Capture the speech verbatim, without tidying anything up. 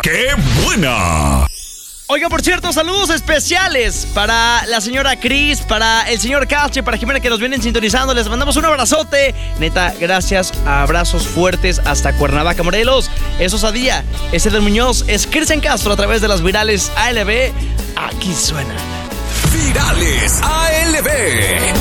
¡Qué buena! Oiga, por cierto, saludos especiales para la señora Cris, para el señor Castro y para Jimena que nos vienen sintonizando. Les mandamos un abrazote. Neta, gracias. Abrazos fuertes hasta Cuernavaca, Morelos. Eso es a día. Es Eder Muñoz, es Cristian Castro a través de las virales A L B. Aquí suenan Virales A L B.